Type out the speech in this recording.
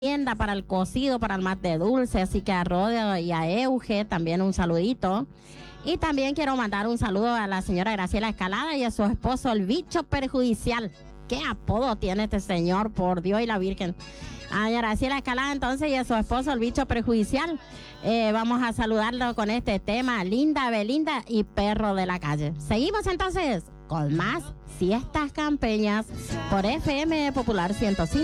tienda para el cocido, para el mate dulce, así que a Rodio y a Euge también un saludito. Y también quiero mandar un saludo a la señora Graciela Escalada y a su esposo, el bicho perjudicial. ¿Qué apodo tiene este señor, por Dios y la Virgen? A Graciela Escalada entonces y a su esposo, el bicho perjudicial. Vamos a saludarlo con este tema, Linda Belinda y Perro de la Calle. Seguimos entonces con más Fiestas Campeñas por FM Popular 105.